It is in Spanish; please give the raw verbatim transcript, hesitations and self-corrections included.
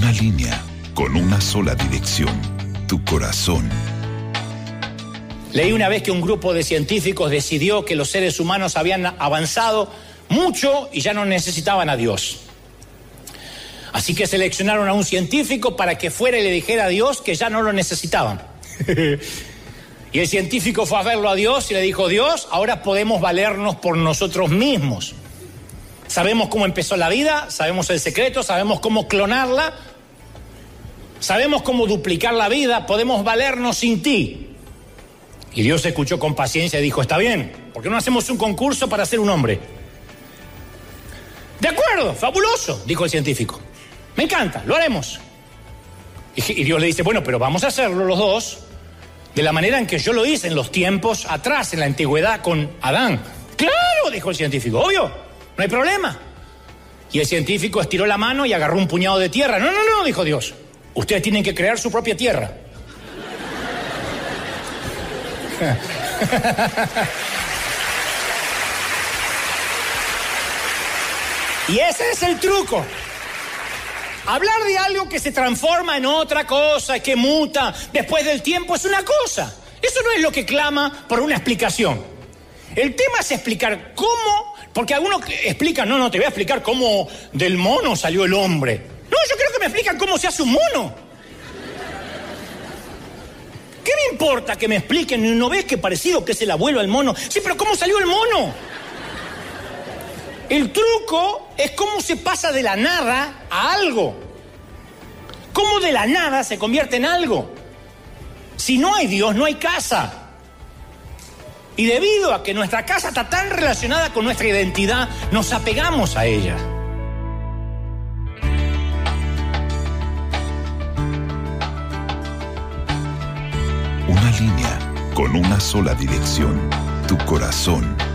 Una línea con una sola dirección, tu corazón. Leí una vez que un grupo de científicos decidió que los seres humanos habían avanzado mucho y ya no necesitaban a Dios. Así que seleccionaron a un científico para que fuera y le dijera a Dios que ya no lo necesitaban. Y el científico fue a verlo a Dios y le dijo: Dios, ahora podemos valernos por nosotros mismos. Sabemos cómo empezó la vida, sabemos el secreto, sabemos cómo clonarla, sabemos cómo duplicar la vida, podemos valernos sin ti. Y Dios escuchó con paciencia y dijo: está bien, ¿por qué no hacemos un concurso para ser un hombre? De acuerdo, fabuloso, dijo el científico. Me encanta, lo haremos. Y Dios le dice: bueno, pero vamos a hacerlo los dos de la manera en que yo lo hice en los tiempos atrás, en la antigüedad con Adán. Claro, dijo el científico, obvio, no hay problema. Y el científico estiró la mano y agarró un puñado de tierra. No, no, no, dijo Dios, ustedes tienen que crear su propia tierra. Y ese es el truco. Hablar de algo que se transforma en otra cosa, que muta después del tiempo, es una cosa. Eso no es lo que clama por una explicación. El tema es explicar cómo, porque algunos explican, no, no, te voy a explicar cómo del mono salió el hombre. No, yo creo que me explican cómo se hace un mono. ¿Qué me importa que me expliquen? ¿No ves qué parecido que es el abuelo al mono? Sí, pero ¿cómo salió el mono? El truco es cómo se pasa de la nada a algo. Cómo de la nada se convierte en algo. Si no hay Dios, no hay casa. Y debido a que nuestra casa está tan relacionada con nuestra identidad, nos apegamos a ella. Una línea con una sola dirección, tu corazón.